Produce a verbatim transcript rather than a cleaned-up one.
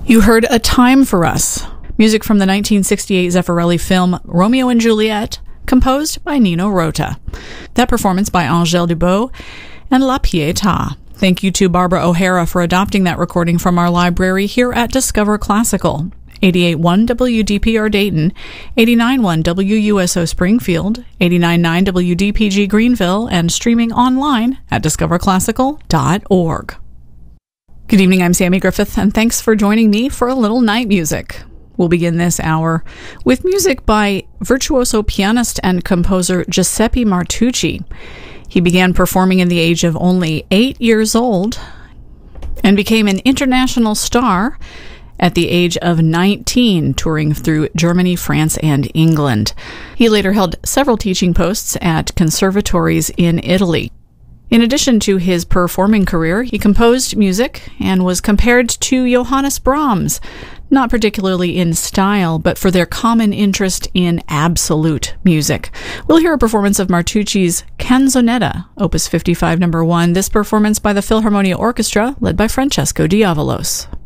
You heard A Time for Us, music from the nineteen sixty-eight Zeffirelli film Romeo and Juliet, composed by Nino Rota. That performance by Angèle Dubot and La Pietà. Thank you to Barbara O'Hara for adopting that recording from our library here at Discover Classical. eighty-eight point one W D P R Dayton, eighty-nine point one W U S O Springfield, eighty-nine point nine W D P G Greenville, and streaming online at discover classical dot org. Good evening, I'm Sammy Griffith, and thanks for joining me for a little night music. We'll begin this hour with music by virtuoso pianist and composer Giuseppe Martucci. He began performing in the age of only eight years old and became an international star at the age of nineteen, touring through Germany, France, and England. He later held several teaching posts at conservatories in Italy. In addition to his performing career, he composed music and was compared to Johannes Brahms, not particularly in style, but for their common interest in absolute music. We'll hear a performance of Martucci's Canzonetta, Opus fifty-five, number one, this performance by the Philharmonia Orchestra, led by Francesco Diavalos.